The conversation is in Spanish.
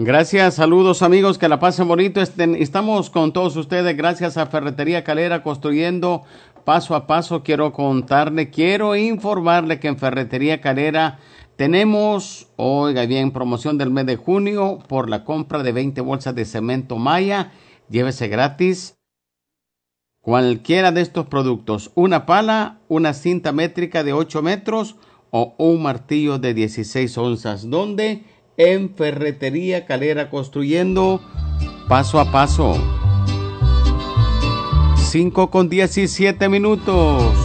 Gracias, saludos amigos, que la pasen bonito. Estamos con todos ustedes gracias a Ferretería Calera, construyendo paso a paso. Quiero informarle que en Ferretería Calera tenemos, oiga bien, promoción del mes de junio por la compra de 20 bolsas de cemento Maya. Llévese gratis cualquiera de estos productos: una pala, una cinta métrica de 8 metros o un martillo de 16 onzas. ¿Dónde? En Ferretería Calera, construyendo paso a paso. 5:17.